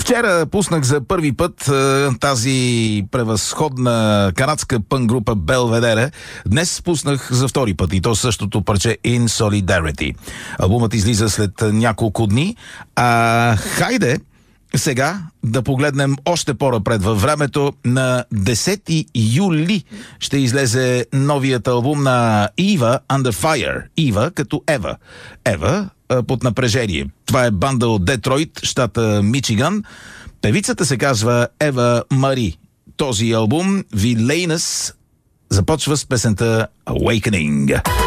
Вчера пуснах за първи път тази превъзходна канадска пънк група Белведере. Днес пуснах за втори път и то същото парче In Solidarity. Албумът излиза след няколко дни. Хайде сега да погледнем още по-напред във времето. На 10 юли ще излезе новият албум на Eva Under Fire. Eva като Ева. Ева под напрежение. Това е банда от Детройт, щата Мичиган. Певицата се казва Ева Мари. Този албум, Villainous, започва с песента Awakening.